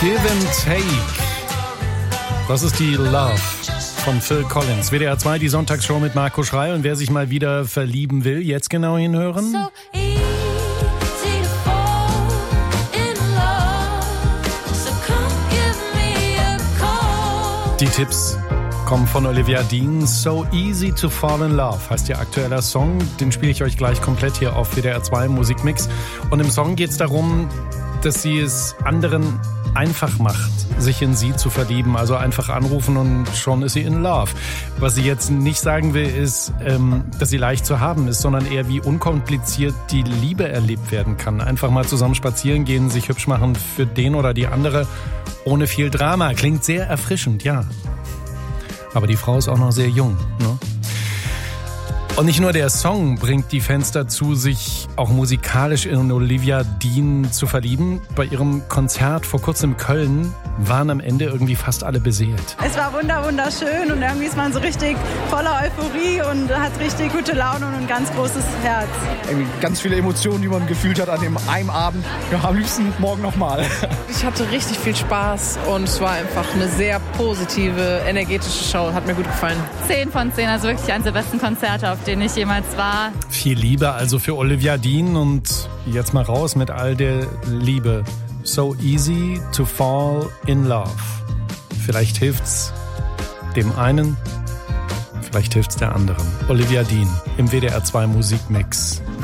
Give and Take. Das ist die Love von Phil Collins. WDR 2, die Sonntagsshow mit Marco Schrey. Und wer sich mal wieder verlieben will, jetzt genau hinhören. Die Tipps kommen von Olivia Dean. So Easy to Fall in Love heißt ihr aktueller Song. Den spiele ich euch gleich komplett hier auf WDR 2 Musikmix. Und im Song geht es darum, dass sie es anderen einfach macht, sich in sie zu verlieben. Also einfach anrufen und schon ist sie in Love. Was sie jetzt nicht sagen will, ist, dass sie leicht zu haben ist, sondern eher wie unkompliziert die Liebe erlebt werden kann. Einfach mal zusammen spazieren gehen, sich hübsch machen für den oder die andere, ohne viel Drama. Klingt sehr erfrischend, ja. Aber die Frau ist auch noch sehr jung, ne? Und nicht nur der Song bringt die Fans dazu, sich auch musikalisch in Olivia Dean zu verlieben. Bei ihrem Konzert vor kurzem in Köln waren am Ende irgendwie fast alle beseelt. Es war wunderschön und irgendwie ist man so richtig voller Euphorie und hat richtig gute Laune und ein ganz großes Herz. Irgendwie ganz viele Emotionen, die man gefühlt hat an dem einen Abend. Ja, am liebsten morgen nochmal. Ich hatte richtig viel Spaß und es war einfach eine sehr positive, energetische Show. Hat mir gut gefallen. 10 von 10, also wirklich eines der besten Konzerte, auf denen ich jemals war. Viel Liebe also für Olivia Dean und jetzt mal raus mit all der Liebe. So easy to fall in love. Vielleicht hilft's dem einen, vielleicht hilft's der anderen. Olivia Dean im WDR 2 Musikmix.